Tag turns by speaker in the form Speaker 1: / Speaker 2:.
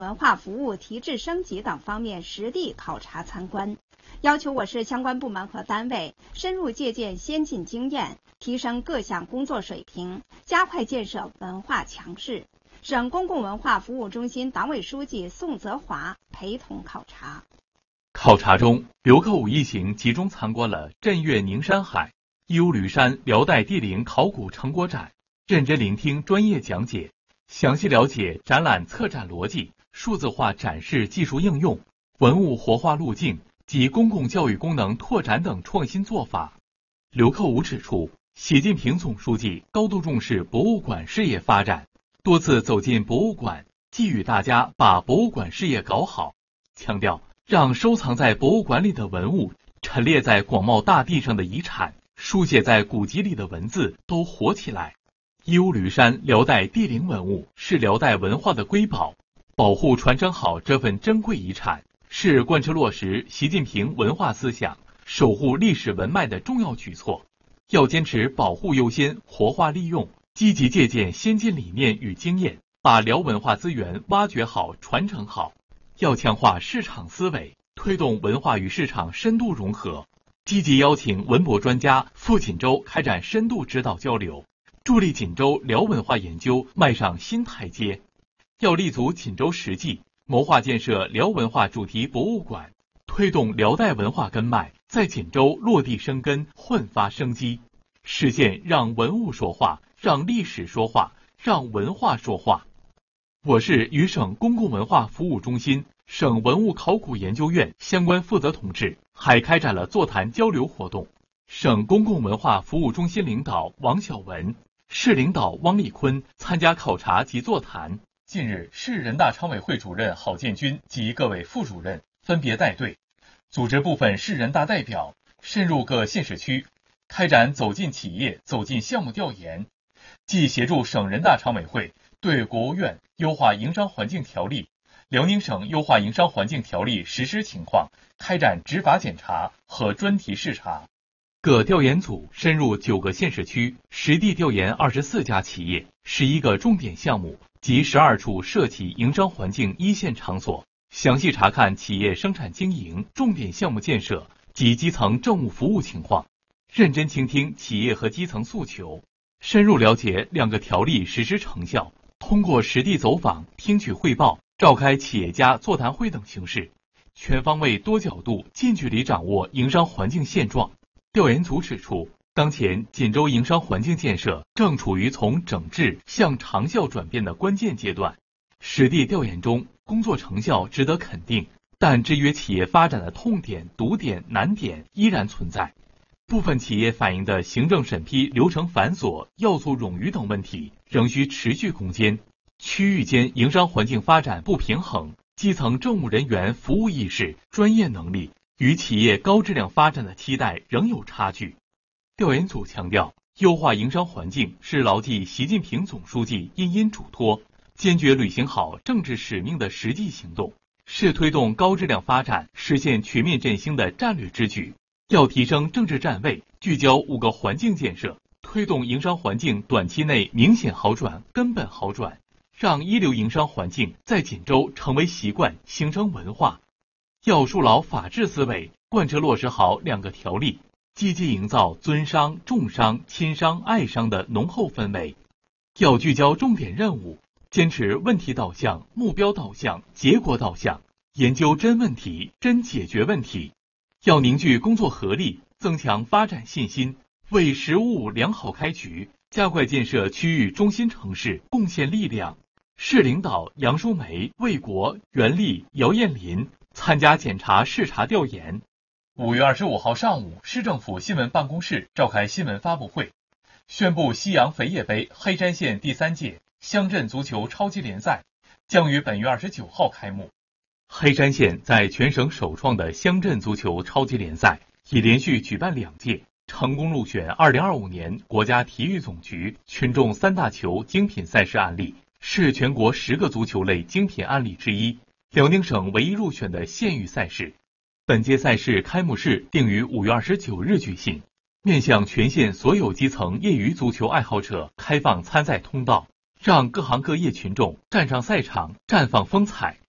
Speaker 1: 文化服务提质升级等方面实地考察参观，要求我市相关部门和单位深入借鉴先进经验，提升各项工作水平，加快建设文化强市。省公共文化服务中心党委书记宋泽华陪同考察。
Speaker 2: 考察中，刘克武一行集中参观了镇岳宁山海、义乌吕山辽代帝陵考古成果展，认真聆听专业讲解，详细了解展览策展逻辑、数字化展示技术应用、文物活化路径及公共教育功能拓展等创新做法。刘克武指出，习近平总书记高度重视博物馆事业发展，多次走进博物馆，寄语大家把博物馆事业搞好，强调让收藏在博物馆里的文物、陈列在广袤大地上的遗产、书写在古籍里的文字都活起来。义乌吕山辽代帝陵文物是辽代文化的瑰宝，保护传承好这份珍贵遗产，是贯彻落实习近平文化思想、守护历史文脉的重要举措。要坚持保护优先、活化利用，积极借鉴先进理念与经验，把辽文化资源挖掘好、传承好。要强化市场思维，推动文化与市场深度融合，积极邀请文博专家赴锦州开展深度指导交流，助力锦州辽文化研究迈上新台阶。要立足锦州实际，谋划建设辽文化主题博物馆，推动辽代文化根脉在锦州落地生根、焕发生机，实现让文物说话、让历史说话、让文化说话。我市与省公共文化服务中心、省文物考古研究院相关负责同志还开展了座谈交流活动。省公共文化服务中心领导王晓文、市领导汪立坤参加考察及座谈。近日，市人大常委会主任郝建军及各位副主任分别带队，组织部分市人大代表深入各县市区，开展走进企业、走进项目调研，既协助省人大常委会对国务院优化营商环境条例、辽宁省优化营商环境条例实施情况开展执法检查和专题视察。各调研组深入9个县市区，实地调研24家企业、11个重点项目及12处涉企营商环境一线场所，详细查看企业生产经营、重点项目建设及基层政务服务情况，认真倾听企业和基层诉求，深入了解2个条例实施成效，通过实地走访、听取汇报、召开企业家座谈会等形式，全方位、多角度、近距离掌握营商环境现状。调研组指出，当前锦州营商环境建设正处于从整治向长效转变的关键阶段。实地调研中，工作成效值得肯定，但制约企业发展的痛点、堵点、难点依然存在。部分企业反映的行政审批流程繁琐、要素冗余等问题仍需持续攻坚。区域间营商环境发展不平衡，基层政务人员服务意识、专业能力与企业高质量发展的期待仍有差距。调研组强调，优化营商环境是牢记习近平总书记殷殷嘱托、坚决履行好政治使命的实际行动，是推动高质量发展、实现全面振兴的战略之举。要提升政治站位，聚焦5个环境建设，推动营商环境短期内明显好转、根本好转，让一流营商环境在锦州成为习惯，形成文化。要树牢法治思维，贯彻落实好2个条例，积极营造尊商、重商、亲商、爱商的浓厚氛围。要聚焦重点任务，坚持问题导向、目标导向、结果导向，研究真问题、真解决问题。要凝聚工作合力，增强发展信心，为“十五五”良好开局，加快建设区域中心城市贡献力量。市领导杨淑梅、魏国、袁丽、姚艳林参加检查视察调研。5月25号上午，市政府新闻办公室召开新闻发布会，宣布西洋肥业杯黑山县第3届乡镇足球超级联赛将于本月29号开幕。黑山县在全省首创的乡镇足球超级联赛已连续举办2届，成功入选2025年国家体育总局群众3大球精品赛事案例，是全国10个足球类精品案例之一，辽宁省唯一入选的县域赛事。本届赛事开幕式定于5月29日举行，面向全县所有基层业余足球爱好者开放参赛通道，让各行各业群众站上赛场绽放风采，